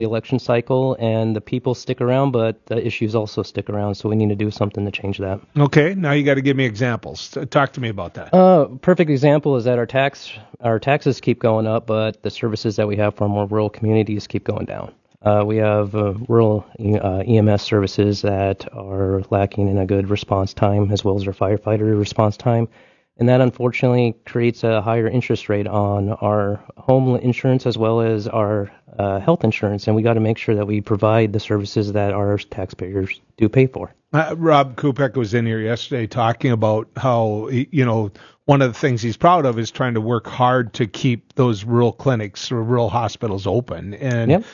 the election cycle, and the people stick around, but the issues also stick around. So we need to do something to change that. Okay, now you got to give me examples. Talk to me about that. Perfect example is that our taxes keep going up, but the services that we have for more rural communities keep going down. We have rural EMS services that are lacking in a good response time, as well as our firefighter response time. And that unfortunately creates a higher interest rate on our home insurance as well as our health insurance. And we got to make sure that we provide the services that our taxpayers do pay for. Rob Kupek was in here yesterday talking about how, one of the things he's proud of is trying to work hard to keep those rural clinics or rural hospitals open. And, Yep.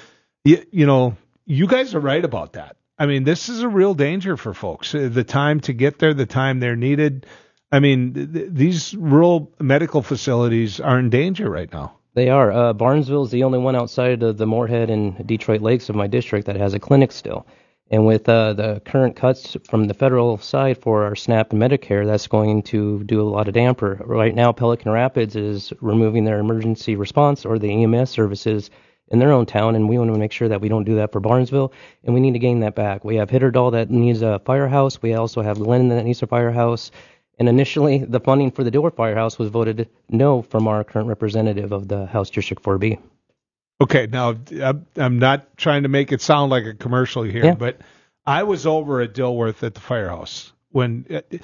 you guys are right about that. I mean, this is a real danger for folks. The time to get there, the time they're needed. I mean, these rural medical facilities are in danger right now. They are. Barnesville is the only one outside of the Moorhead and Detroit Lakes of my district that has a clinic still. And with the current cuts from the federal side for our SNAP and Medicare, that's going to do a lot of damper. Right now, Pelican Rapids is removing their emergency response or the EMS services in their own town, and we want to make sure that we don't do that for Barnesville, and we need to gain that back. We have Hitterdall that needs a firehouse. We also have Glenn that needs a firehouse. And initially, the funding for the Dillard Firehouse was voted no from our current representative of the House District 4B. Okay, now I'm not trying to make it sound like a commercial here, but I was over at Dilworth at the firehouse when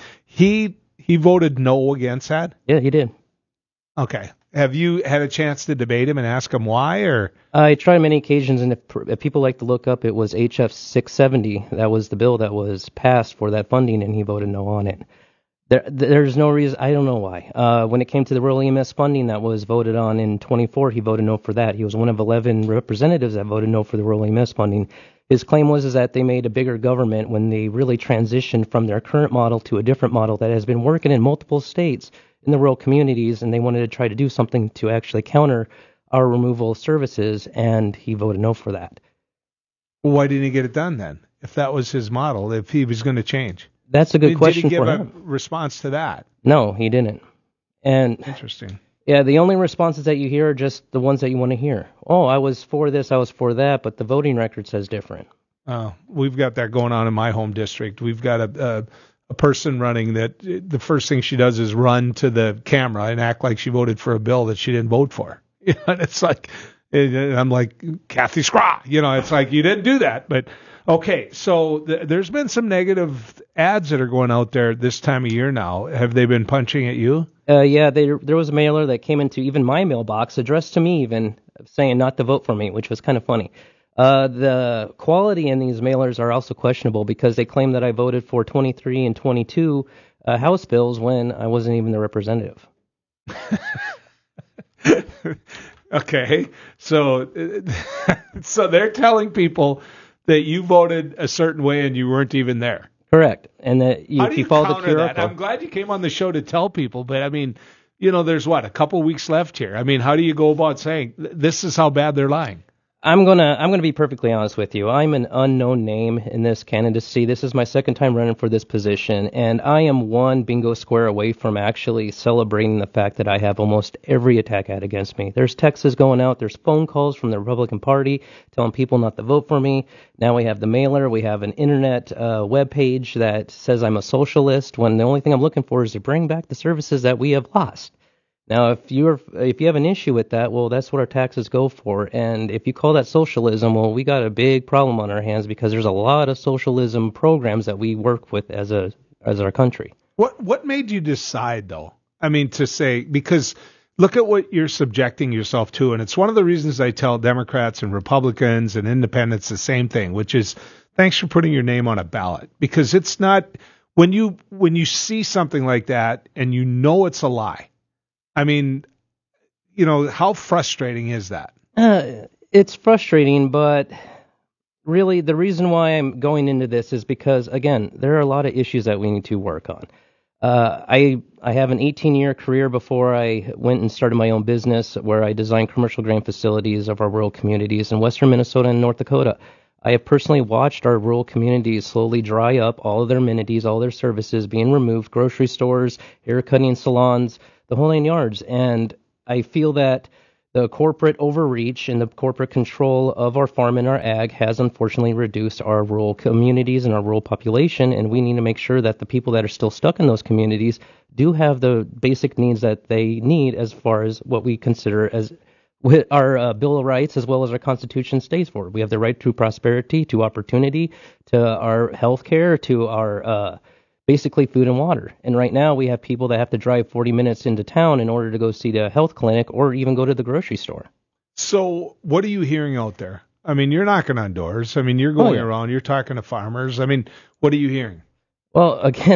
he voted no against that. Yeah, he did. Okay. Have you had a chance to debate him and ask him why? Or I tried many occasions, and if people like to look up, it was HF 670. That was the bill that was passed for that funding, and he voted no on it. There's no reason. I don't know why. When it came to the rural EMS funding that was voted on in 24, he voted no for that. He was one of 11 representatives that voted no for the rural EMS funding. His claim was that they made a bigger government when they really transitioned from their current model to a different model that has been working in multiple states in the rural communities, and they wanted to try to do something to actually counter our removal of services, and he voted no for that. Why didn't he get it done then? If that was his model, if he was going to change? That's a good question for him. Did he give a response to that? No, he didn't. And interesting. Yeah, the only responses that you hear are just the ones that you want to hear. Oh, I was for this, I was for that, but the voting record says different. We've got that going on in my home district. We've got a person running that the first thing she does is run to the camera and act like she voted for a bill that she didn't vote for. And it's like, I'm like, Kathy Scraw, it's like, you didn't do that, but okay, so there's been some negative ads that are going out there this time of year now. Have they been punching at you? Yeah, there was a mailer that came into even my mailbox, addressed to me even, saying not to vote for me, which was kind of funny. The quality in these mailers are also questionable because they claim that I voted for 23 and 22 House bills when I wasn't even the representative. Okay, so they're telling people that you voted a certain way and you weren't even there. Correct. And that if you follow the QR that? code. I'm glad you came on the show to tell people, but I mean, there's a couple weeks left here. I mean, how do you go about saying this is how bad they're lying? I'm gonna be perfectly honest with you. I'm an unknown name in this candidacy. This is my second time running for this position, and I am one bingo square away from actually celebrating the fact that I have almost every attack ad against me. There's texts going out, there's phone calls from the Republican Party telling people not to vote for me. Now we have the mailer, we have an internet web page that says I'm a socialist, when the only thing I'm looking for is to bring back the services that we have lost. Now, if you have an issue with that, well, that's what our taxes go for. And if you call that socialism, well, we got a big problem on our hands because there's a lot of socialism programs that we work with as our country. What made you decide, though? I mean, to say, because look at what you're subjecting yourself to, and it's one of the reasons I tell Democrats and Republicans and independents the same thing, which is thanks for putting your name on a ballot, because it's not when you see something like that and it's a lie. I mean, how frustrating is that? It's frustrating, but really the reason why I'm going into this is because, again, there are a lot of issues that we need to work on. I have an 18-year career before I went and started my own business where I designed commercial grain facilities of our rural communities in western Minnesota and North Dakota. I have personally watched our rural communities slowly dry up, all of their amenities, all their services being removed, grocery stores, hair cutting salons, the whole 9 yards. And I feel that The corporate overreach and the corporate control of our farm and our ag has unfortunately reduced our rural communities and our rural population, and we need to make sure that the people that are still stuck in those communities do have the basic needs that they need as far as what we consider as our Bill of Rights as well as our Constitution states for. We have the right to prosperity, to opportunity, to our health care, to our basically food and water. And right now we have people that have to drive 40 minutes into town in order to go see the health clinic or even go to the grocery store. So what are you hearing out there? I mean, you're knocking on doors. I mean, you're going around, you're talking to farmers. I mean, what are you hearing? Well, again,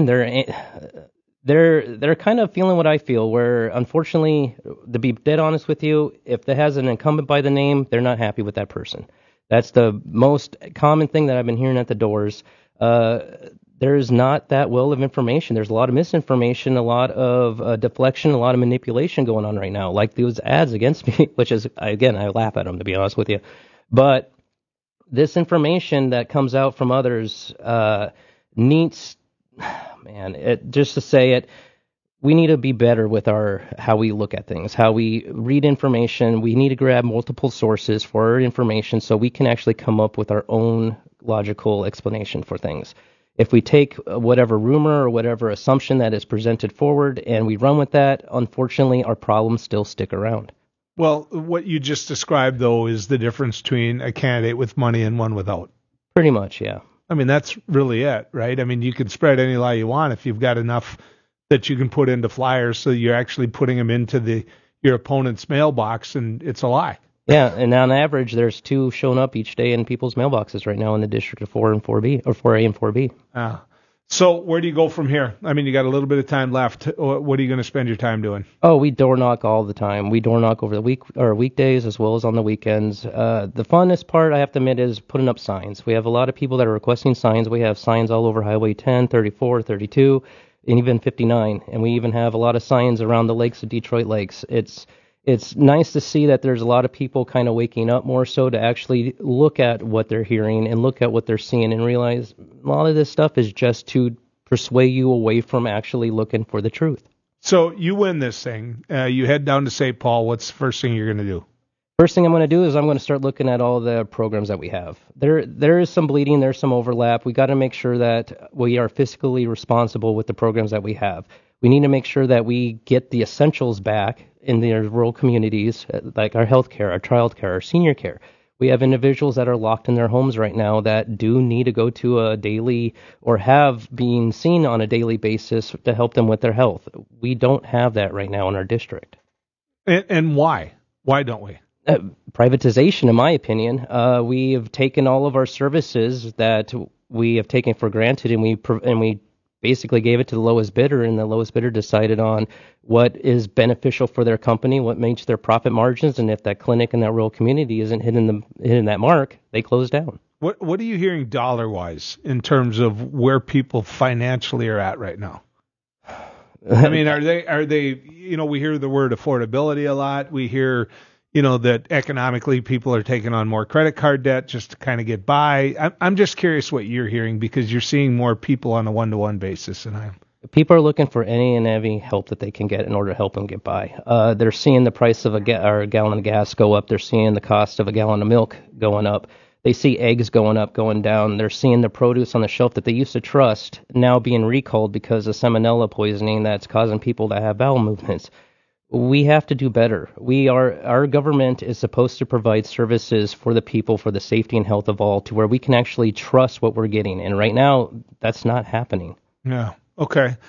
they're kind of feeling what I feel, where unfortunately, to be dead honest with you, if there has an incumbent by the name, they're not happy with that person. That's the most common thing that I've been hearing at the doors. There's not that well of information. There's a lot of misinformation, a lot of deflection, a lot of manipulation going on right now, like those ads against me, which is, again, I laugh at them, to be honest with you. But this information that comes out from others needs, just to say it, we need to be better with how we look at things, how we read information. We need to grab multiple sources for our information so we can actually come up with our own logical explanation for things. If we take whatever rumor or whatever assumption that is presented forward and we run with that, unfortunately, our problems still stick around. Well, what you just described, though, is the difference between a candidate with money and one without. Pretty much, yeah. I mean, that's really it, right? I mean, you can spread any lie you want if you've got enough that you can put into flyers so you're actually putting them into your opponent's mailbox, and it's a lie. Yeah, and on average, there's 2 showing up each day in people's mailboxes right now in the district of 4 and 4B, or 4A and 4B. So where do you go from here? I mean, you got a little bit of time left. What are you going to spend your time doing? Oh, we door knock all the time. We door knock over the week or weekdays as well as on the weekends. The funnest part, I have to admit, is putting up signs. We have a lot of people that are requesting signs. We have signs all over Highway 10, 34, 32, and even 59. And we even have a lot of signs around the lakes of Detroit Lakes. It's nice to see that there's a lot of people kind of waking up more so to actually look at what they're hearing and look at what they're seeing and realize a lot of this stuff is just to persuade you away from actually looking for the truth. So you win this thing. You head down to St. Paul. What's the first thing you're going to do? First thing I'm going to do is I'm going to start looking at all the programs that we have. There is some bleeding, there's some overlap. We got to make sure that we are fiscally responsible with the programs that we have. We need to make sure that we get the essentials back in the rural communities, like our health care, our child care, our senior care. We have individuals that are locked in their homes right now that do need to go to a daily or have been seen on a daily basis to help them with their health. We don't have that right now in our district. And why? Why don't we? Privatization, in my opinion. We have taken all of our services that we have taken for granted, and we basically gave it to the lowest bidder, and the lowest bidder decided on what is beneficial for their company, what makes their profit margins, and if that clinic in that rural community isn't hitting that mark, they close down. What are you hearing dollar-wise in terms of where people financially are at right now? I mean, are they, we hear the word affordability a lot. We hear, that economically people are taking on more credit card debt just to kind of get by. I'm just curious what you're hearing because you're seeing more people on a one-to-one basis than I am. People are looking for any and every help that they can get in order to help them get by. They're seeing the price of a gallon of gas go up. They're seeing the cost of a gallon of milk going up. They see eggs going up, going down. They're seeing the produce on the shelf that they used to trust now being recalled because of salmonella poisoning that's causing people to have bowel movements. We have to do better. Our government is supposed to provide services for the people, for the safety and health of all, to where we can actually trust what we're getting. And right now, that's not happening. Yeah. Okay.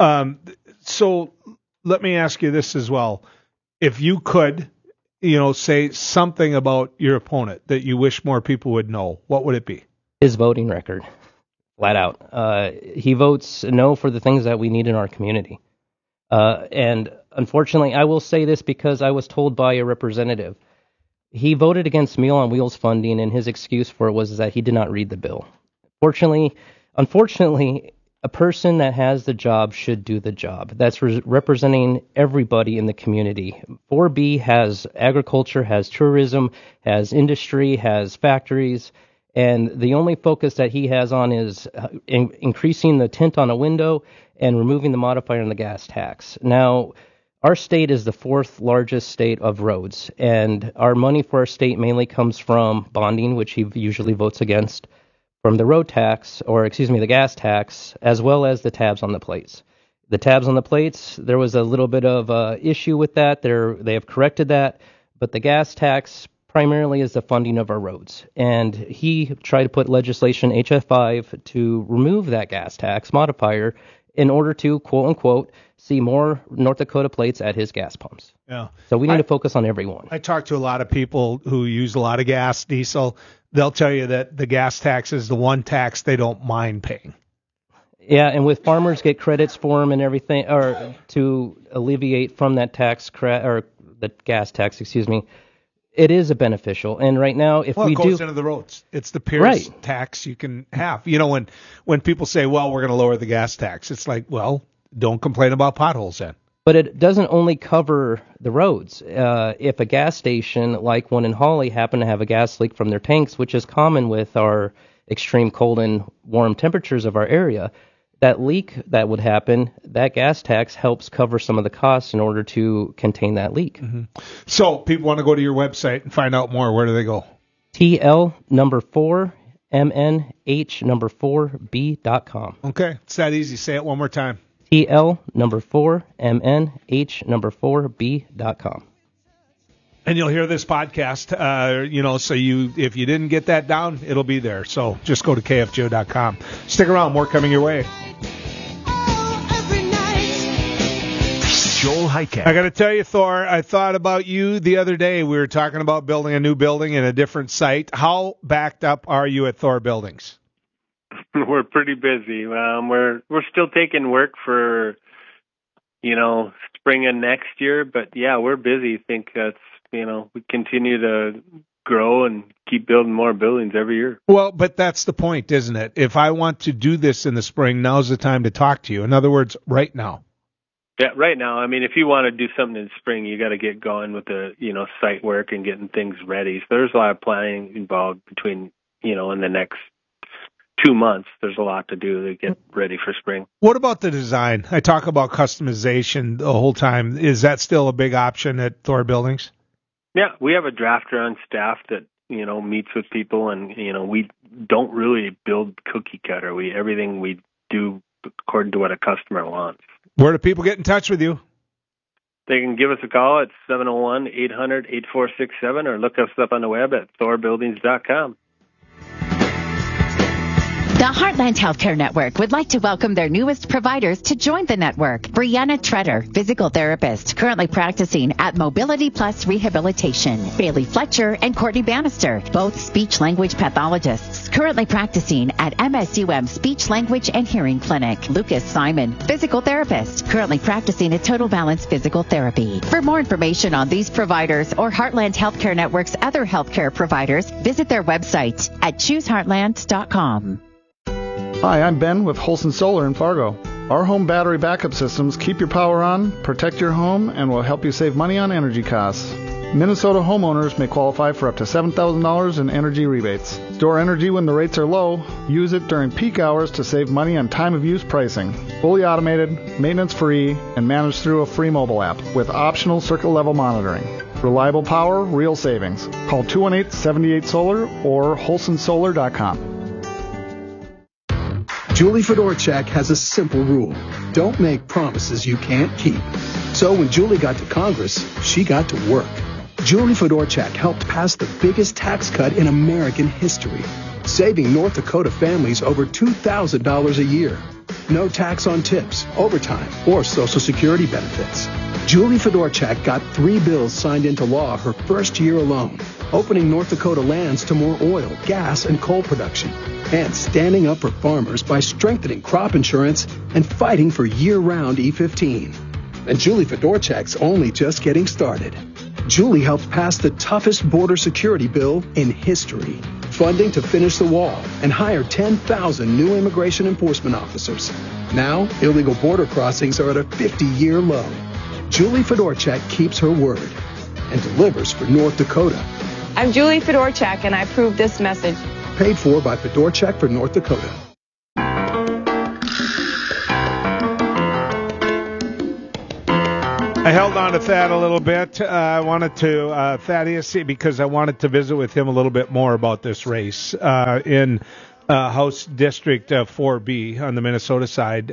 So let me ask you this as well. If you could, say something about your opponent that you wish more people would know, what would it be? His voting record, flat out. He votes no for the things that we need in our community. And unfortunately, I will say this because I was told by a representative. He voted against Meal on Wheels funding, and his excuse for it was that he did not read the bill. Unfortunately, a person that has the job should do the job. That's representing everybody in the community. 4B has agriculture, has tourism, has industry, has factories, and the only focus that he has on is increasing the tint on a window and removing the modifier on the gas tax. Now, Our state is the fourth largest state of roads, and our money for our state mainly comes from bonding, which he usually votes against, from the road tax, the gas tax, as well as the tabs on the plates. The tabs on the plates, there was a little bit of issue with that. They have corrected that, but the gas tax primarily is the funding of our roads. And he tried to put legislation, HF5, to remove that gas tax modifier in order to, quote unquote, see more North Dakota plates at his gas pumps. Yeah. So we need to focus on everyone. I talk to a lot of people who use a lot of gas, diesel. They'll tell you that the gas tax is the one tax they don't mind paying. Yeah, and with farmers get credits for them and everything, or to alleviate from that or the gas tax, it is a beneficial. And right now, if we do, it goes into the roads. It's the Pierce tax you can have. You know, when people say, well, we're going to lower the gas tax, it's like, well, don't complain about potholes then. But it doesn't only cover the roads. If a gas station like one in Hawley happened to have a gas leak from their tanks, which is common with our extreme cold and warm temperatures of our area, that leak that would happen, that gas tax helps cover some of the costs in order to contain that leak. Mm-hmm. So people want to go to your website and find out more. Where do they go? TL4MNH4B.com. Okay, it's that easy. Say it one more time. TL4MNH4B.com. And you'll hear this podcast, so if you didn't get that down, it'll be there. So just go to KFGO.com. Stick around. More coming your way. Joel Heitkamp. I got to tell you, Thor, I thought about you the other day. We were talking about building a new building in a different site. How backed up are you at Thor Buildings? We're pretty busy. We're still taking work for, spring of next year. But, yeah, we're busy. I think that's, we continue to grow and keep building more buildings every year. Well, but that's the point, isn't it? If I want to do this in the spring, now's the time to talk to you. In other words, right now. Yeah, right now. I mean, if you want to do something in spring, you got to get going with the, site work and getting things ready. So there's a lot of planning involved between, in the next 2 months. There's a lot to do to get ready for spring. What about the design? I talk about customization the whole time. Is that still a big option at Thor Buildings? Yeah, we have a drafter on staff that, meets with people, and, we don't really build cookie cutter. Everything we do according to what a customer wants. Where do people get in touch with you? They can give us a call at 701-800-8467 or look us up on the web at thorbuildings.com. The Heartland Healthcare Network would like to welcome their newest providers to join the network. Brianna Treader, physical therapist, currently practicing at Mobility Plus Rehabilitation. Bailey Fletcher and Courtney Bannister, both speech-language pathologists, currently practicing at MSUM Speech, Language, and Hearing Clinic. Lucas Simon, physical therapist, currently practicing at Total Balance Physical Therapy. For more information on these providers or Heartland Healthcare Network's other healthcare providers, visit their website at chooseheartland.com. Hi, I'm Ben with Holson Solar in Fargo. Our home battery backup systems keep your power on, protect your home, and will help you save money on energy costs. Minnesota homeowners may qualify for up to $7,000 in energy rebates. Store energy when the rates are low. Use it during peak hours to save money on time-of-use pricing. Fully automated, maintenance-free, and managed through a free mobile app with optional circuit-level monitoring. Reliable power, real savings. Call 218-78-SOLAR or holsonsolar.com. Julie Fedorchak has a simple rule. Don't make promises you can't keep. So when Julie got to Congress, she got to work. Julie Fedorchak helped pass the biggest tax cut in American history, saving North Dakota families over $2,000 a year. No tax on tips, overtime, or Social Security benefits. Julie Fedorchak got 3 bills signed into law her first year alone, opening North Dakota lands to more oil, gas, and coal production, and standing up for farmers by strengthening crop insurance and fighting for year-round E15. And Julie Fedorchak's only just getting started. Julie helped pass the toughest border security bill in history, funding to finish the wall and hire 10,000 new immigration enforcement officers. Now, illegal border crossings are at a 50-year low. Julie Fedorchak keeps her word and delivers for North Dakota. I'm Julie Fedorchak, and I approve this message. Paid for by Fedorchak for North Dakota. I held on to Thad a little bit. I wanted to, Thaddeus, because I wanted to visit with him a little bit more about this race in House District 4B on the Minnesota side.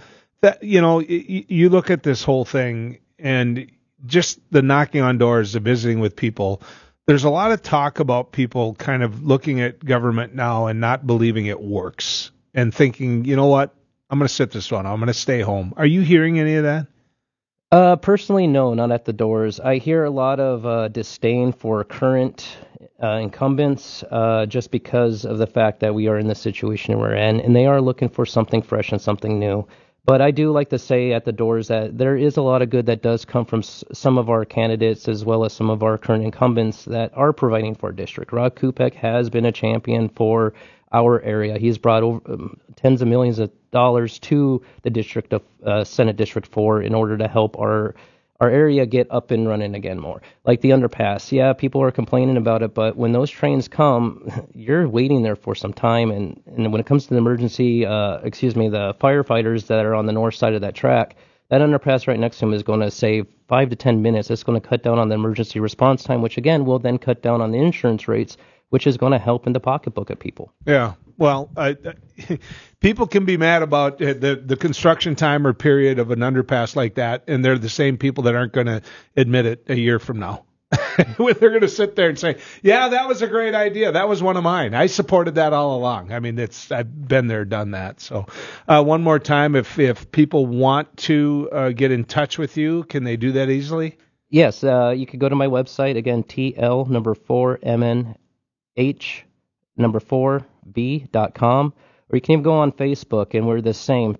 You look at this whole thing and just the knocking on doors, the visiting with people. There's a lot of talk about people kind of looking at government now and not believing it works and thinking, you know what, I'm going to sit this one. I'm going to stay home. Are you hearing any of that? Personally, no, not at the doors. I hear a lot of disdain for current incumbents just because of the fact that we are in the situation we're in, and they are looking for something fresh and something new. But I do like to say at the doors that there is a lot of good that does come from some of our candidates as well as some of our current incumbents that are providing for our district. Rod Kupek has been a champion for our area. He's brought over tens of millions of dollars to the district of Senate District 4 in order to help our area get up and running again more. Like the underpass. Yeah, people are complaining about it, but when those trains come, you're waiting there for some time. And when it comes to the the firefighters that are on the north side of that track, that underpass right next to them is going to save 5 to 10 minutes. It's going to cut down on the emergency response time, which again will then cut down on the insurance rates, which is going to help in the pocketbook of people. Yeah. Well, people can be mad about the construction time or period of an underpass like that, and they're the same people that aren't going to admit it a year from now. When they're going to sit there and say, yeah, that was a great idea. That was one of mine. I supported that all along. I mean, I've been there, done that. So one more time, if people want to get in touch with you, can they do that easily? Yes, you could go to my website, again, TL4MNH4B.com, or you can even go on Facebook, and we're the same,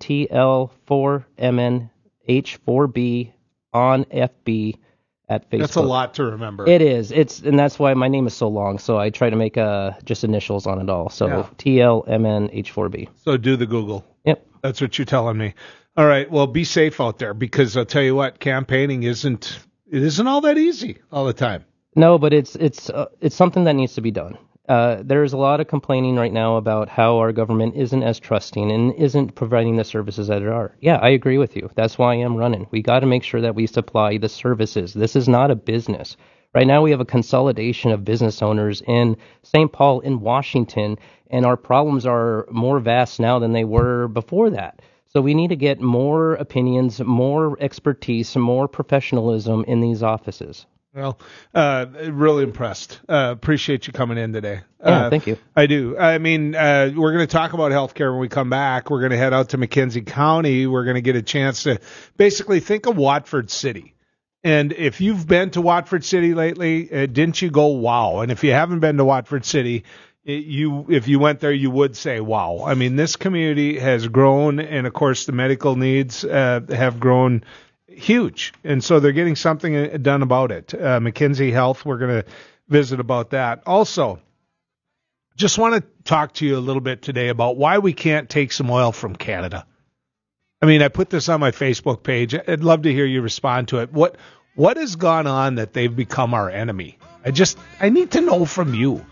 TL4MNH4B on FB at Facebook. That's a lot to remember. It is. And that's why my name is so long, so I try to make just initials on it all. So yeah. TLMNH4B. So do the Google. Yep. That's what you're telling me. All right, well, be safe out there, because I'll tell you what, campaigning isn't all that easy all the time. No, but it's something that needs to be done. There's a lot of complaining right now about how our government isn't as trusting and isn't providing the services that it are. Yeah, I agree with you. That's why I am running. We got to make sure that we supply the services. This is not a business. Right now we have a consolidation of business owners in St. Paul, in Washington, and our problems are more vast now than they were before that. So we need to get more opinions, more expertise, more professionalism in these offices. Well, really impressed. Appreciate you coming in today. Yeah, thank you. I do. I mean, we're going to talk about healthcare when we come back. We're going to head out to McKenzie County. We're going to get a chance to basically think of Watford City. And if you've been to Watford City lately, didn't you go, wow? And if you haven't been to Watford City, if you went there, you would say, wow. I mean, this community has grown, and, of course, the medical needs have grown huge, and so they're getting something done about it. McKinsey Health, we're going to visit about that. Also, just want to talk to you a little bit today about why we can't take some oil from Canada. I mean, I put this on my Facebook page. I'd love to hear you respond to it. What has gone on that they've become our enemy? I need to know from you.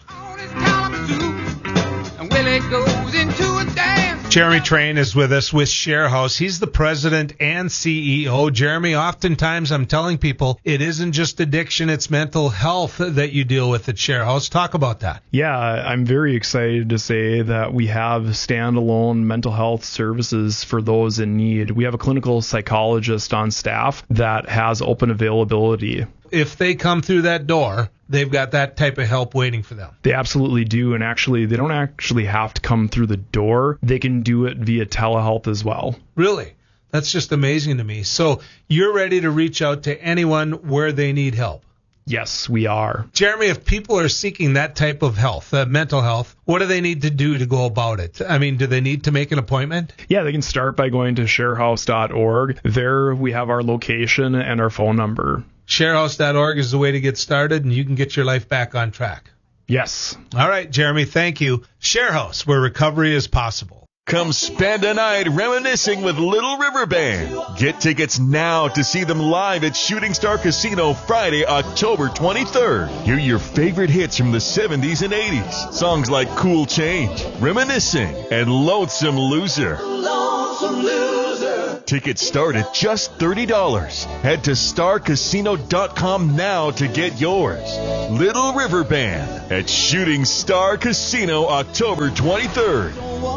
Jeremy Train is with us with ShareHouse. He's the president and CEO. Jeremy, oftentimes I'm telling people it isn't just addiction, it's mental health that you deal with at ShareHouse. Talk about that. Yeah, I'm very excited to say that we have standalone mental health services for those in need. We have a clinical psychologist on staff that has open availability. If they come through that door, they've got that type of help waiting for them. They absolutely do, and actually, they don't actually have to come through the door. They can do it via telehealth as well. Really? That's just amazing to me. So you're ready to reach out to anyone where they need help? Yes, we are. Jeremy, if people are seeking that type of health, mental health, what do they need to do to go about it? I mean, do they need to make an appointment? Yeah, they can start by going to sharehouse.org. There we have our location and our phone number. Sharehouse.org is the way to get started, and you can get your life back on track. Yes. All right, Jeremy, thank you. ShareHouse, where recovery is possible. Come spend a night reminiscing with Little River Band. Get tickets now to see them live at Shooting Star Casino Friday, October 23rd. Hear your favorite hits from the 70s and 80s. Songs like Cool Change, Reminiscing, and Lonesome Loser. Tickets start at just $30. Head to starcasino.com now to get yours. Little River Band at Shooting Star Casino, October 23rd.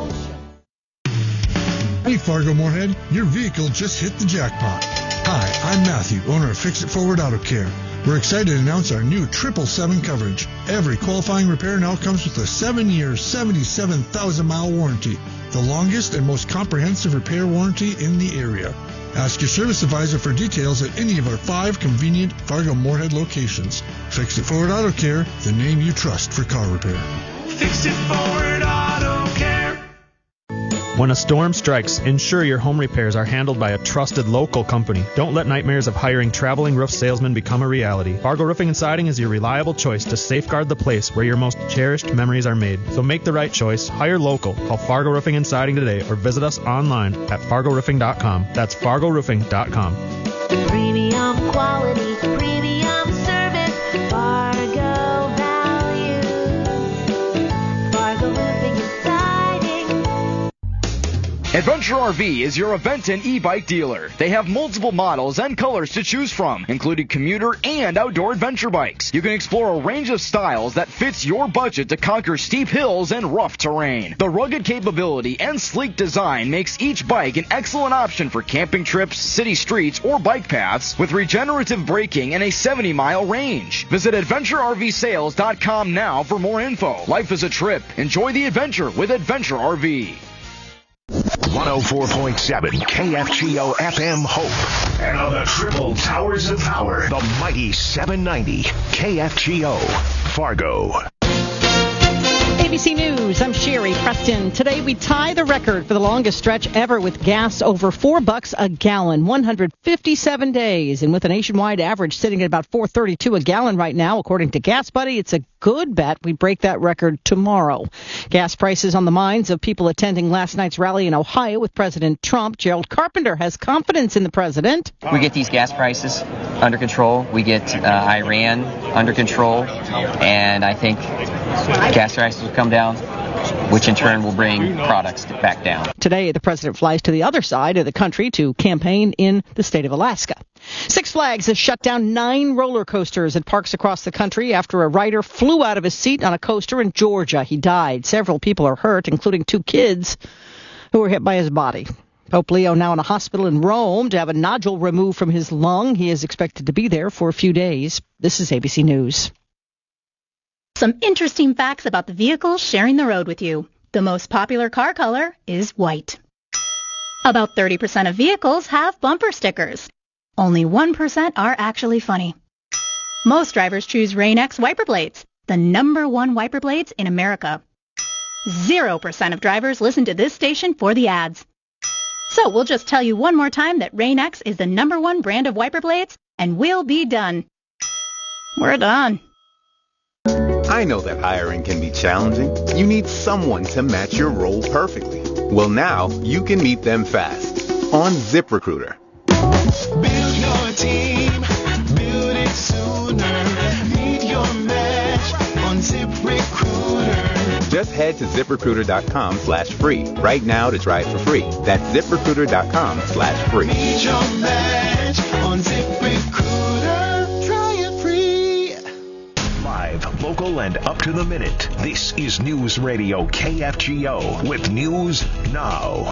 Hey Fargo Moorhead, your vehicle just hit the jackpot. Hi, I'm Matthew, owner of Fix It Forward Auto Care. We're excited to announce our new 777 coverage. Every qualifying repair now comes with a 7-year, 77,000-mile warranty, the longest and most comprehensive repair warranty in the area. Ask your service advisor for details at any of our 5 convenient Fargo Moorhead locations. Fix It Forward Auto Care, the name you trust for car repair. Fix It Forward Auto Care. When a storm strikes, ensure your home repairs are handled by a trusted local company. Don't let nightmares of hiring traveling roof salesmen become a reality. Fargo Roofing and Siding is your reliable choice to safeguard the place where your most cherished memories are made. So make the right choice. Hire local. Call Fargo Roofing and Siding today or visit us online at fargoroofing.com. That's fargoroofing.com. Premium quality, premium service, Fargo value. Fargo Roofing and Siding. Adventure RV is your event and e-bike dealer. They have multiple models and colors to choose from, including commuter and outdoor adventure bikes. You can explore a range of styles that fits your budget to conquer steep hills and rough terrain. The rugged capability and sleek design makes each bike an excellent option for camping trips, city streets, or bike paths with regenerative braking and a 70-mile range. Visit AdventureRVSales.com now for more info. Life is a trip. Enjoy the adventure with Adventure RV. 104.7 KFGO FM Hope. And on the triple towers of power, The mighty 790 KFGO Fargo. ABC News, I'm Sherry Preston. Today we tie the record for the longest stretch ever with gas over $4 a gallon, 157 days. And with a nationwide average sitting at about $4.32 a gallon right now, according to Gas Buddy, it's a good bet we break that record tomorrow. Gas prices on the minds of people attending last night's rally in Ohio with President Trump. Gerald Carpenter has confidence in the president. We get these gas prices under control. We get Iran under control. And I think gas prices will come down, which in turn will bring products back down. Today, the president flies to the other side of the country to campaign in the state of Alaska. Six Flags has shut down 9 roller coasters at parks across the country after a rider flew out of his seat on a coaster in Georgia. He died. Several people are hurt, including 2 kids who were hit by his body. Pope Leo now in a hospital in Rome to have a nodule removed from his lung. He is expected to be there for a few days. This is ABC News. Some interesting facts about the vehicles sharing the road with you. The most popular car color is white. About 30% of vehicles have bumper stickers. Only 1% are actually funny. Most drivers choose Rain-X wiper blades, the #1 wiper blades in America. 0% of drivers listen to this station for the ads. So we'll just tell you one more time that Rain-X is the #1 brand of wiper blades, and we'll be done. We're done. I know that hiring can be challenging. You need someone to match your role perfectly. Well, now you can meet them fast on ZipRecruiter. Build your team, build it sooner. Meet your match on ZipRecruiter. Just head to ZipRecruiter.com/free right now to try it for free. That's ZipRecruiter.com/free. Meet your match on ZipRecruiter. Try it free. Live, local, and up to the minute. This is News Radio KFGO with News Now.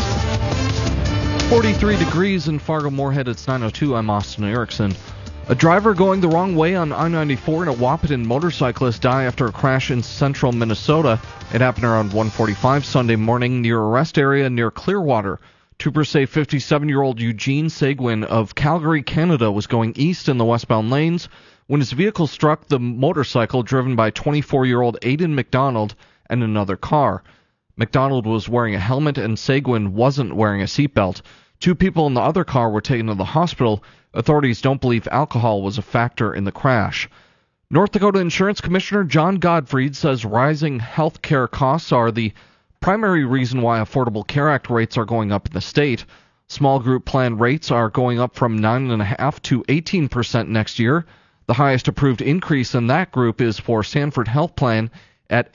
43 degrees in Fargo Moorhead. It's 9:02. I'm Austin Erickson. A driver going the wrong way on I-94 and a Wahpeton motorcyclist die after a crash in central Minnesota. It happened around 1:45 Sunday morning near a rest area near Clearwater. Troopers say 57-year-old Eugene Seguin of Calgary, Canada, was going east in the westbound lanes when his vehicle struck the motorcycle driven by 24-year-old Aidan McDonald and another car. McDonald was wearing a helmet and Seguin wasn't wearing a seatbelt. 2 people in the other car were taken to the hospital. Authorities don't believe alcohol was a factor in the crash. North Dakota Insurance Commissioner John Gottfried says rising health care costs are the primary reason why Affordable Care Act rates are going up in the state. Small group plan rates are going up from 9.5% to 18% next year. The highest approved increase in that group is for Sanford Health Plan at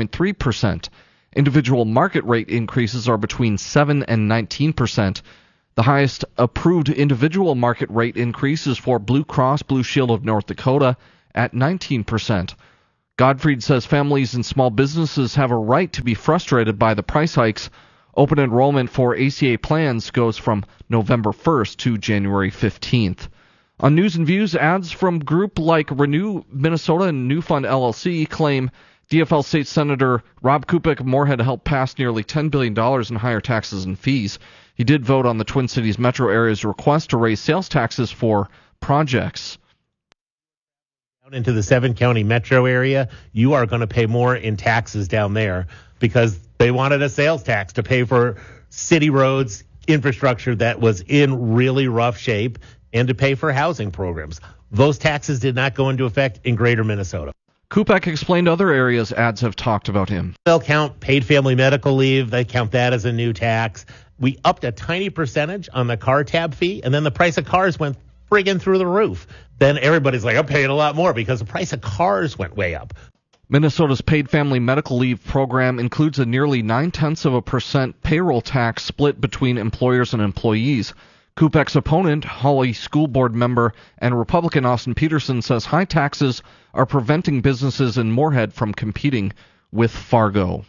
18.3%. Individual market rate increases are between 7 and 19%. The highest approved individual market rate increase is for Blue Cross Blue Shield of North Dakota at 19%. Gottfried says families and small businesses have a right to be frustrated by the price hikes. Open enrollment for ACA plans goes from November 1st to January 15th. On News and Views, ads from group like Renew Minnesota and New Fund LLC claim DFL State Senator Rob Kupik of Moorhead helped pass nearly $10 billion in higher taxes and fees. He did vote on the Twin Cities metro area's request to raise sales taxes for projects. Down into the 7-county metro area, you are going to pay more in taxes down there because they wanted a sales tax to pay for city roads, infrastructure that was in really rough shape, and to pay for housing programs. Those taxes did not go into effect in greater Minnesota. Kupek explained other areas ads have talked about him. They'll count paid family medical leave. They count that as a new tax. We upped a tiny percentage on the car tab fee, and then the price of cars went friggin' through the roof. Then everybody's like, I'm paying a lot more because the price of cars went way up. Minnesota's paid family medical leave program includes a nearly 0.9% payroll tax split between employers and employees. Kupek's opponent, Hawley School Board member and Republican Austin Peterson, says high taxes are preventing businesses in Moorhead from competing with Fargo.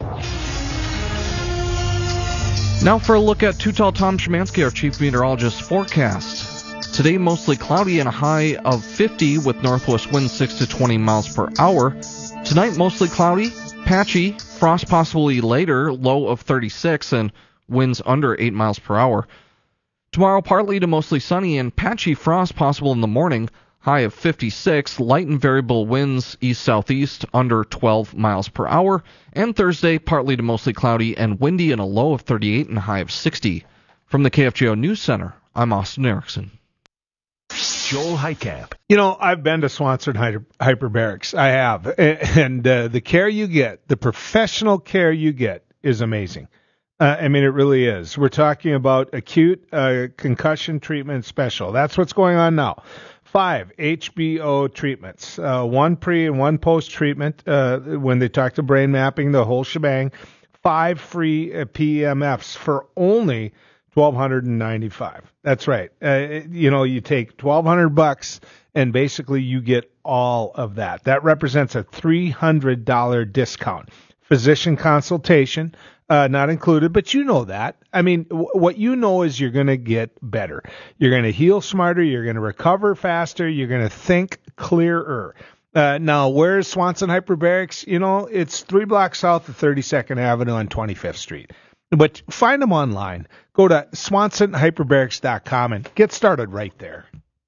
Now for a look at Too Tall Tom Szymanski, our chief meteorologist's forecast. Today mostly cloudy and a high of 50 with northwest winds 6 to 20 miles per hour. Tonight mostly cloudy, patchy, frost possibly later, low of 36 and winds under 8 miles per hour. Tomorrow, partly to mostly sunny and patchy frost possible in the morning, high of 56, light and variable winds east-southeast under 12 miles per hour. And Thursday, partly to mostly cloudy and windy and a low of 38 and a high of 60. From the KFGO News Center, I'm Austin Erickson. Joel Heitkamp. You know, I've been to Swanson Hyperbarics. I have. And the care you get, the professional care you get is amazing. I mean, it really is. We're talking about acute concussion treatment special. That's what's going on now. 5 HBO treatments, 1 pre and 1 post treatment when they talk to brain mapping, the whole shebang. 5 free PEMFs for only $1,295. That's right. You take $1,200 and basically you get all of that. That represents a $300 discount. Physician consultation. Not included, but you know that. I mean, what you know is you're going to get better. You're going to heal smarter. You're going to recover faster. You're going to think clearer. Now, where's Swanson Hyperbarics? You know, it's 3 blocks south of 32nd Avenue on 25th Street. But find them online. Go to SwansonHyperbarics.com and get started right there.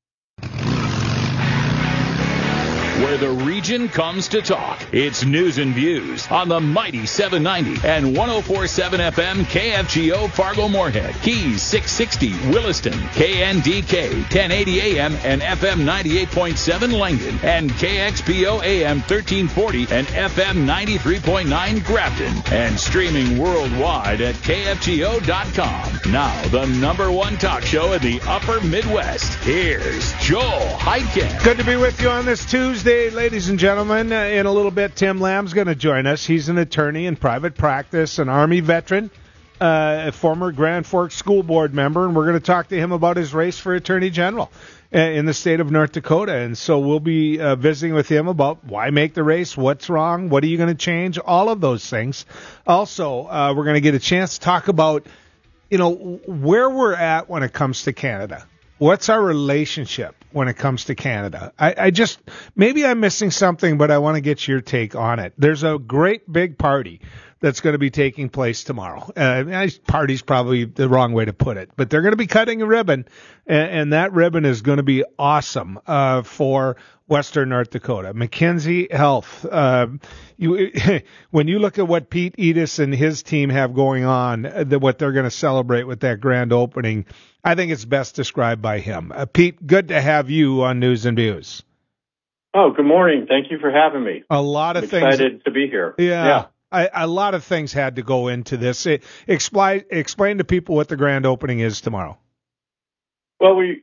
Where the region comes to talk. It's News and Views on the mighty 790 and 104.7 FM KFGO Fargo Moorhead, Keys 660 Williston, KNDK 1080 AM and FM 98.7 Langdon, and KXPO AM 1340 and FM 93.9 Grafton, and streaming worldwide at KFGO.com. Now, the number one talk show in the upper Midwest. Here's Joel Heitkamp. Good to be with you on this Tuesday, ladies and gentlemen. In a little bit, Tim Lamb's going to join us. He's an attorney in private practice, an Army veteran, a former Grand Forks School Board member, and we're going to talk to him about his race for Attorney General in the state of North Dakota. And so we'll be visiting with him about why make the race, what's wrong, what are you going to change, all of those things. Also, we're going to get a chance to talk about, where we're at when it comes to Canada. What's our relationship when it comes to Canada? Maybe I'm missing something, but I want to get your take on it. There's a great big party that's going to be taking place tomorrow. Party's probably the wrong way to put it, but they're going to be cutting a ribbon, and that ribbon is going to be awesome for Western North Dakota. McKinsey Health. When you look at what Pete Edis and his team have going on, what they're going to celebrate with that grand opening, I think it's best described by him. Pete, good to have you on News and Views. Oh, good morning. Thank you for having me. A lot of things. Excited to be here. Yeah. A lot of things had to go into this. Explain to people what the grand opening is tomorrow. Well, we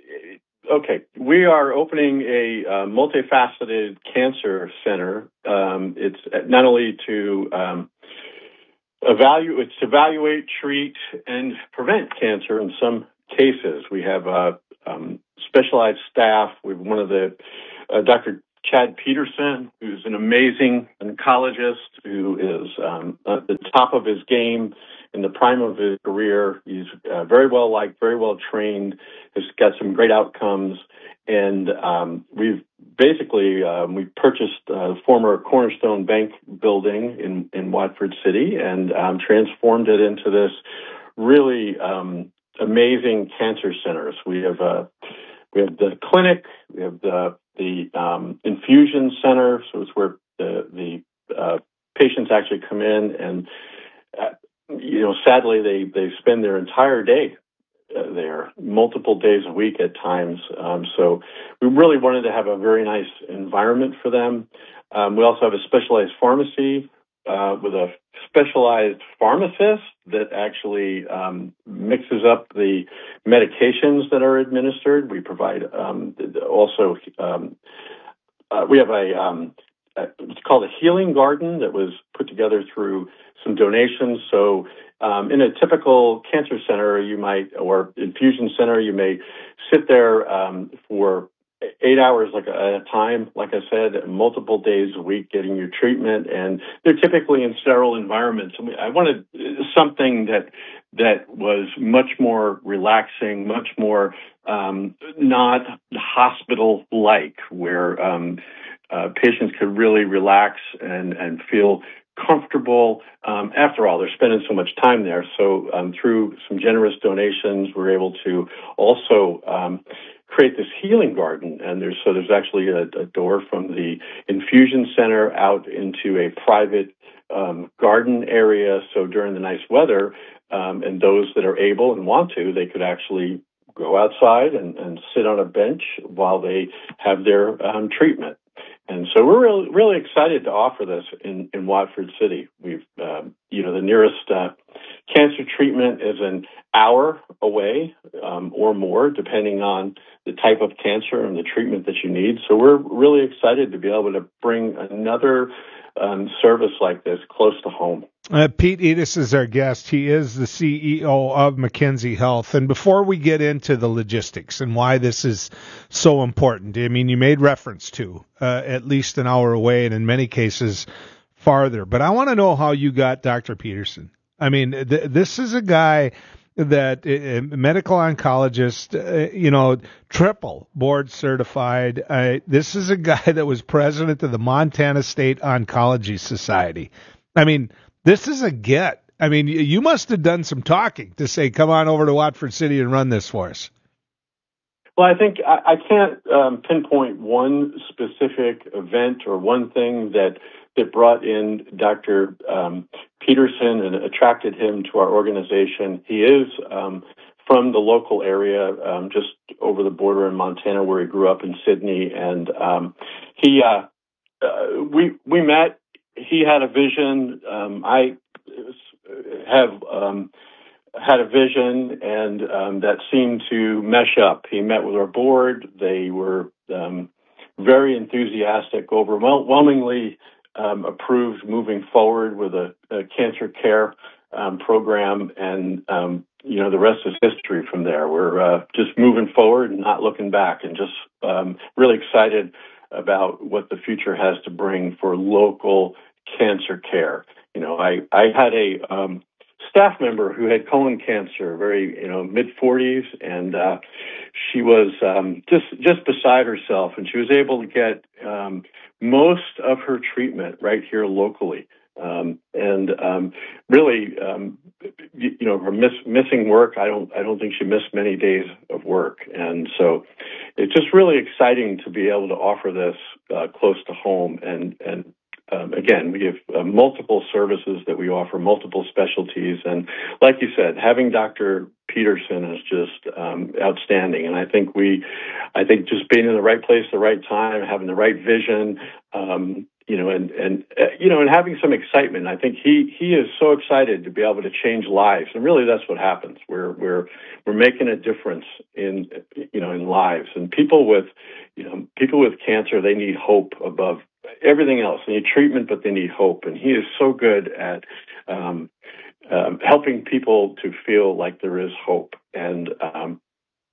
are opening a multifaceted cancer center. It's not only to evaluate, treat, and prevent cancer in some cases. We have specialized staff. We have one of the Dr. Chad Peterson, who's an amazing oncologist who is at the top of his game in the prime of his career. He's very well liked, very well trained, has got some great outcomes. And we've basically, we purchased the former Cornerstone Bank building in Watford City and transformed it into this really amazing cancer centers. We have the clinic, we have the infusion center, so it's where the patients actually come in, and sadly they spend their entire day there, multiple days a week at times. So we really wanted to have a very nice environment for them. We also have a specialized pharmacy with a specialized pharmacist that actually mixes up the medications that are administered. We provide also we have it's called a healing garden that was put together through some donations. So in a typical cancer center, or infusion center, you may sit there for 8 hours at a time, like I said, multiple days a week getting your treatment, and they're typically in sterile environments. I wanted something that was much more relaxing, much more not hospital-like, where patients could really relax and feel comfortable. After all, they're spending so much time there. So through some generous donations, we're able to also create this healing garden. And there's actually a door from the infusion center out into a private garden area. So during the nice weather, and those that are able and want to, they could actually go outside and sit on a bench while they have their treatment. And so we're really, really excited to offer this in Watford City. We've, the nearest cancer treatment is an hour away or more, depending on the type of cancer and the treatment that you need. So we're really excited to be able to bring another service like this close to home. Pete Edes is our guest. He is the CEO of Mackenzie Health. And before we get into the logistics and why this is so important, I mean, you made reference to at least an hour away and in many cases farther. But I want to know how you got Dr. Peterson. I mean, this is a guy that medical oncologist, triple board certified. This is a guy that was president of the Montana State Oncology Society. I mean, this is a get. I mean, you must have done some talking to say, come on over to Watford City and run this for us. Well, I think I can't pinpoint one specific event or one thing that brought in Dr. Peterson and attracted him to our organization. He is from the local area, just over the border in Montana, where he grew up in Sydney, and we met. He had a vision. I have had a vision, and that seemed to mesh up. He met with our board. They were very enthusiastic, overwhelmingly approved moving forward with a cancer care program, and the rest is history from there. We're just moving forward and not looking back, and just really excited about what the future has to bring for local cancer care. I had a staff member who had colon cancer, very mid-40s, and she was just beside herself, and she was able to get most of her treatment right here locally. Really, her missing work, I don't think she missed many days of work. And so it's just really exciting to be able to offer this close to home. And again, we have multiple services that we offer, multiple specialties. And like you said, having Dr. Peterson is just outstanding. And I think just being in the right place, the right time, having the right vision, and having some excitement. I think he is so excited to be able to change lives, and really that's what happens. We're making a difference in lives, and people with cancer, they need hope above everything else. They need treatment, but they need hope, and he is so good at helping people to feel like there is hope. And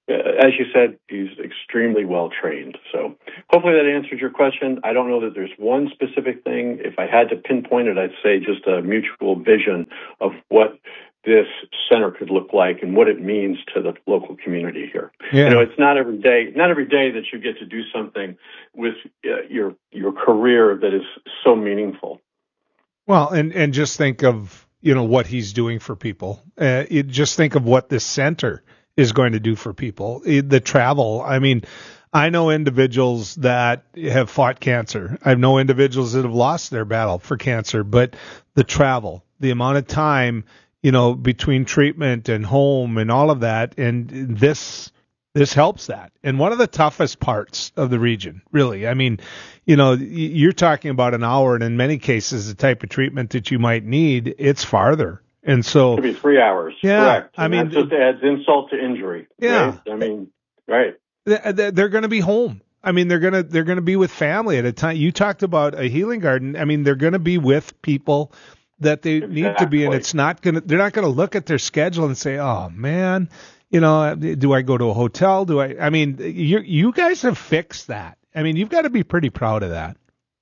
as you said, he's extremely well trained. So hopefully that answers your question. I don't know that there's one specific thing. If I had to pinpoint it, I'd say just a mutual vision of what this center could look like and what it means to the local community here. Yeah. You know, it's not every day that you get to do something with your career that is so meaningful. Well, and just think of, you know, what he's doing for people. Just think of what this center is going to do for people. The travel. I mean, I know individuals that have fought cancer. I know individuals that have lost their battle for cancer, but the travel, the amount of time, you know, between treatment and home and all of that, and this helps that. And one of the toughest parts of the region, really, I mean, you know, you're talking about an hour, and in many cases, the type of treatment that you might need, it's farther. And so it could be 3 hours. Yeah, correct. I mean, that just adds insult to injury. Yeah, right? I mean, right. They're going to be home. I mean, they're going to be with family at a time. You talked about a healing garden. I mean, they're going to be with people that they need to be, and it's not going to. They're not going to look at their schedule and say, "Oh man, you know, do I go to a hotel? Do I?" I mean, you guys have fixed that. I mean, you've got to be pretty proud of that.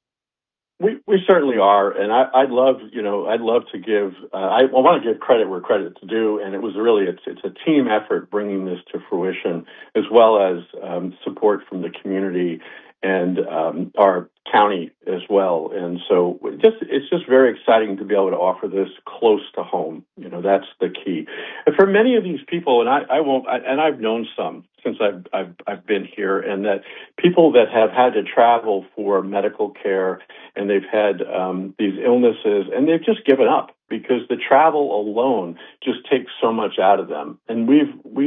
We certainly are, and I'd love to give. I want to give credit where credit's due, and it was really it's a team effort bringing this to fruition, as well as support from the community and our county as well. And so it's just very exciting to be able to offer this close to home. You know, that's the key. And for many of these people, and I've known some since I've been here, and that people that have had to travel for medical care, and they've had these illnesses, and they've just given up because the travel alone just takes so much out of them. And we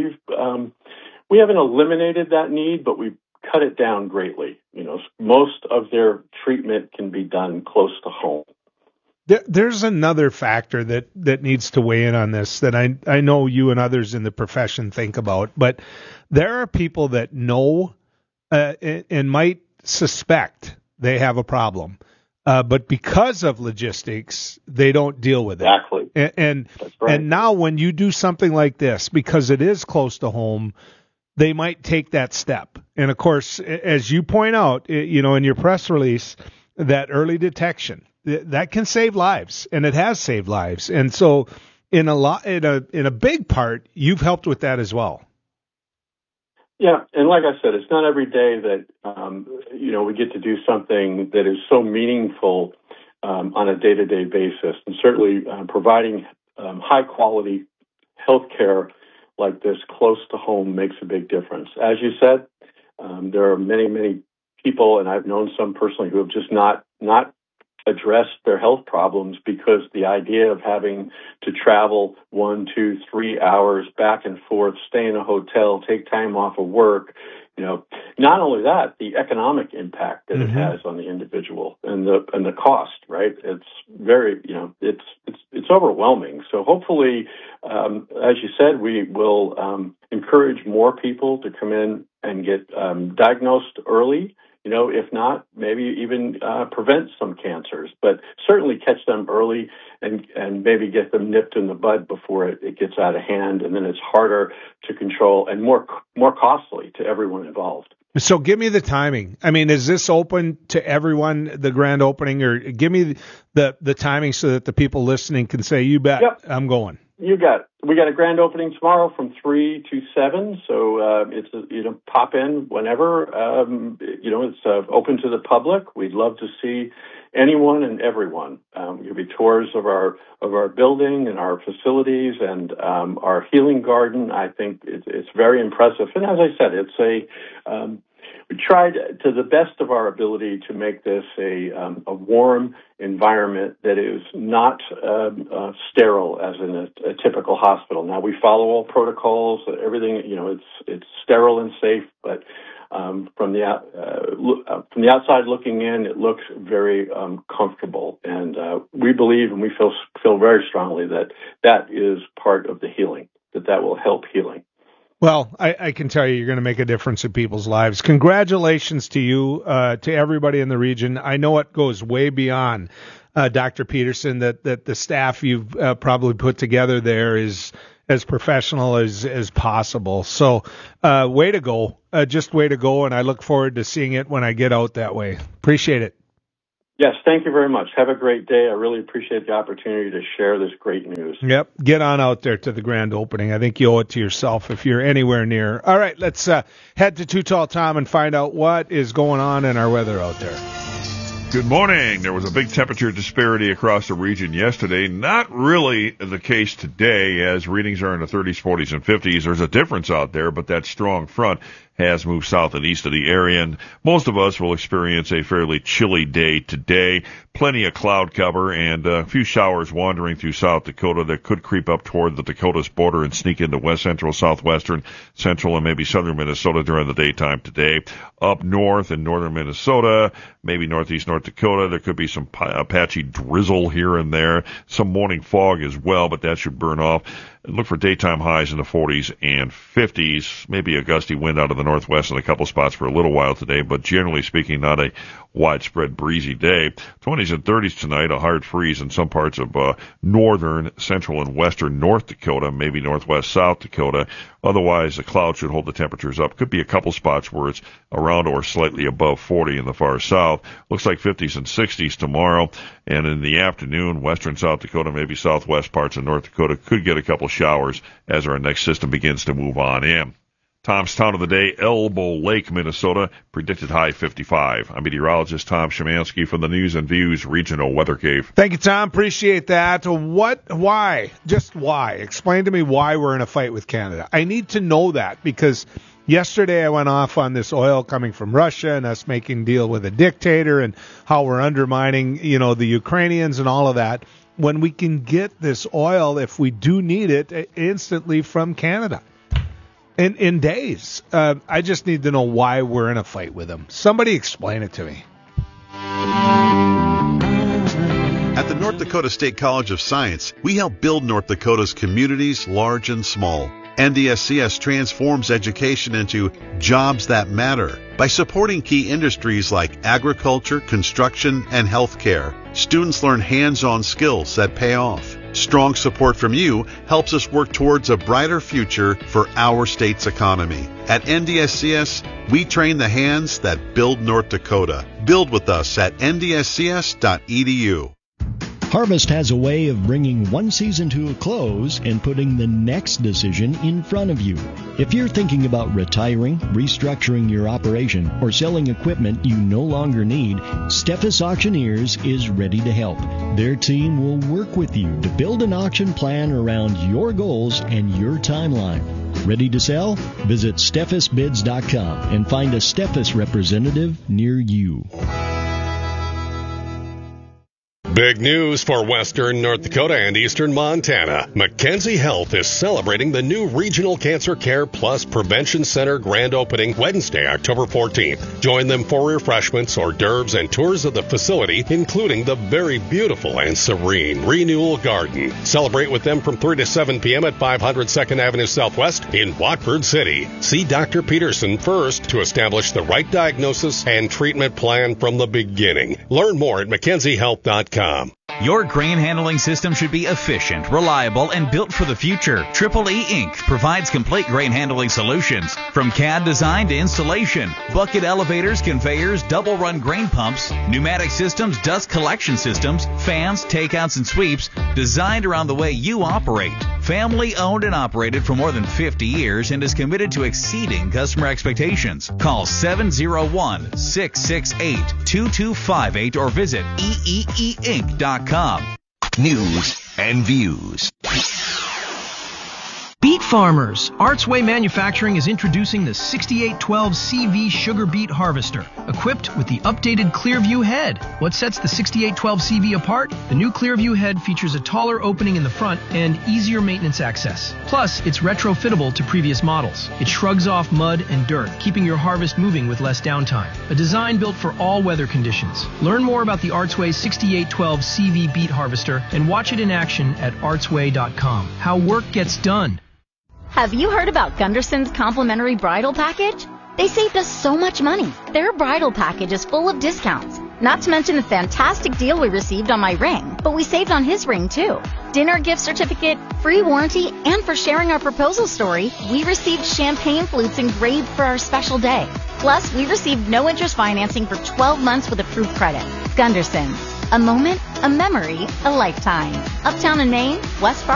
haven't eliminated that need, but we've cut it down greatly. You know, most of their treatment can be done close to home. There's another factor that needs to weigh in on this that I know you and others in the profession think about, but there are people that know and might suspect they have a problem, but because of logistics, they don't deal with it. Exactly. And That's right. And now when you do something like this, because it is close to home, they might take that step. And of course, as you point out, you know, in your press release, that early detection, that can save lives, and it has saved lives. And so in a big part, you've helped with that as well. Yeah, and like I said, it's not every day that we get to do something that is so meaningful on a day-to-day basis, and certainly providing high-quality health care like this close to home makes a big difference. As you said, there are many, many people, and I've known some personally, who have just not addressed their health problems because the idea of having to travel 1, 2, 3 hours back and forth, stay in a hotel, take time off of work, you know, not only that, the economic impact that it has on the individual and the cost, right? It's very, you know, it's overwhelming. So hopefully, as you said, we will encourage more people to come in and get diagnosed early. You know, if not, maybe even prevent some cancers, but certainly catch them early and maybe get them nipped in the bud before it gets out of hand, and then it's harder to control and more costly to everyone involved. So give me the timing. I mean, is this open to everyone, the grand opening, or give me the timing so that the people listening can say, you bet, yep, I'm going. We got a grand opening tomorrow from 3 to 7. So it's pop in whenever. It's open to the public. We'd love to see anyone and everyone. There'll be tours of our building and our facilities and our healing garden. I think it's very impressive. And as I said, we tried to the best of our ability to make this a warm environment that is not sterile as in a typical hospital. Now, we follow all protocols, everything, it's sterile and safe, but from the outside looking in, it looks very comfortable. And we believe and we feel very strongly that is part of the healing, that will help healing. Well, I can tell you're going to make a difference in people's lives. Congratulations to you, to everybody in the region. I know it goes way beyond Dr. Peterson, that the staff you've probably put together there is as professional as possible. So, way to go. Just way to go, and I look forward to seeing it when I get out that way. Appreciate it. Yes, thank you very much. Have a great day. I really appreciate the opportunity to share this great news. Yep. Get on out there to the grand opening. I think you owe it to yourself if you're anywhere near. All right, let's head to Too Tall Tom and find out what is going on in our weather out there. Good morning. There was a big temperature disparity across the region yesterday. Not really the case today, as readings are in the 30s, 40s, and 50s. There's a difference out there, but that strong front has moved south and east of the area, and most of us will experience a fairly chilly day today. Plenty of cloud cover and a few showers wandering through South Dakota that could creep up toward the Dakotas border and sneak into west central, southwestern, central, and maybe southern Minnesota during the daytime today. Up north in northern Minnesota, maybe northeast North Dakota, there could be some patchy drizzle here and there. Some morning fog as well, but that should burn off. Look for daytime highs in the 40s and 50s, maybe a gusty wind out of the northwest in a couple spots for a little while today, but generally speaking, not a widespread breezy day. 20s and 30s tonight, a hard freeze in some parts of northern, central, and western North Dakota, maybe northwest South Dakota. Otherwise, the clouds should hold the temperatures up. Could be a couple spots where it's around or slightly above 40 in the far south. Looks like 50s and 60s tomorrow. And in the afternoon, western South Dakota, maybe southwest parts of North Dakota could get a couple showers as our next system begins to move on in. Tom's Town of the Day, Elbow Lake, Minnesota, predicted high 55. I'm meteorologist Tom Szymanski from the News and Views Regional Weather Cave. Thank you, Tom. Appreciate that. Why? Just why? Explain to me why we're in a fight with Canada. I need to know that because yesterday I went off on this oil coming from Russia and us making deal with a dictator and how we're undermining, the Ukrainians and all of that. When we can get this oil, if we do need it, instantly from Canada. In days. I just need to know why we're in a fight with them. Somebody explain it to me. At the North Dakota State College of Science, we help build North Dakota's communities, large and small. NDSCS transforms education into jobs that matter by supporting key industries like agriculture, construction, and healthcare. Students learn hands-on skills that pay off. Strong support from you helps us work towards a brighter future for our state's economy. At NDSCS, we train the hands that build North Dakota. Build with us at ndscs.edu. Harvest has a way of bringing one season to a close and putting the next decision in front of you. If you're thinking about retiring, restructuring your operation, or selling equipment you no longer need, Steffes Auctioneers is ready to help. Their team will work with you to build an auction plan around your goals and your timeline. Ready to sell? Visit SteffesBids.com and find a Steffes representative near you. Big news for Western North Dakota and Eastern Montana. Mackenzie Health is celebrating the new Regional Cancer Care Plus Prevention Center grand opening Wednesday, October 14th. Join them for refreshments, hors d'oeuvres, and tours of the facility, including the very beautiful and serene Renewal Garden. Celebrate with them from 3 to 7 p.m. at 500 2nd Avenue Southwest in Watford City. See Dr. Peterson first to establish the right diagnosis and treatment plan from the beginning. Learn more at MackenzieHealth.com. Your grain handling system should be efficient, reliable, and built for the future. Triple E Inc. provides complete grain handling solutions, from CAD design to installation, bucket elevators, conveyors, double-run grain pumps, pneumatic systems, dust collection systems, fans, takeouts, and sweeps, designed around the way you operate. Family owned and operated for more than 50 years and is committed to exceeding customer expectations. Call 701-668-2258 or visit eeeinc.com. News and Views. Beet farmers, Arts Way Manufacturing is introducing the 6812 CV Sugar Beet Harvester, equipped with the updated Clearview head. What sets the 6812 CV apart? The new Clearview head features a taller opening in the front and easier maintenance access. Plus, it's retrofittable to previous models. It shrugs off mud and dirt, keeping your harvest moving with less downtime. A design built for all weather conditions. Learn more about the Arts Way 6812 CV Beet Harvester and watch it in action at artsway.com. How work gets done. Have you heard about Gunderson's complimentary bridal package? They saved us so much money. Their bridal package is full of discounts. Not to mention the fantastic deal we received on my ring, but we saved on his ring too. Dinner gift certificate, free warranty, and for sharing our proposal story, we received champagne flutes engraved for our special day. Plus, we received no interest financing for 12 months with approved credit. Gunderson's. A moment, a memory, a lifetime. Uptown in Maine, West Fargo.